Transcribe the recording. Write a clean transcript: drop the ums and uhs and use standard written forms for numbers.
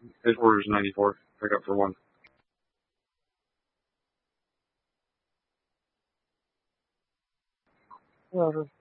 His order's 94. Pick up for 1. Whatever.